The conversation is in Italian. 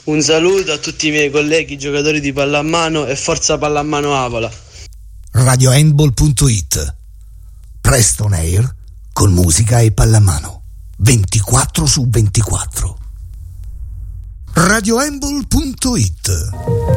Un saluto a tutti i miei colleghi giocatori di pallamano e forza pallamano Avola. RadioHandball.it. Presto Air con musica e pallamano 24/24. RadioHandball.it.